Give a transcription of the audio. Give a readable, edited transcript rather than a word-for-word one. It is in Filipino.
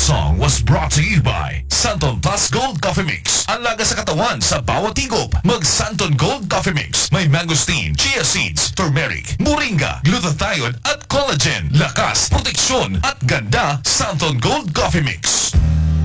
song was brought to you by Santon Plus Gold Coffee Mix. Ang laga sa katawan sa bawat higop. Mag Santon Gold Coffee Mix. May mangosteen, chia seeds, turmeric, moringa, glutathione at collagen. Lakas, proteksyon at ganda. Santon Gold Coffee Mix.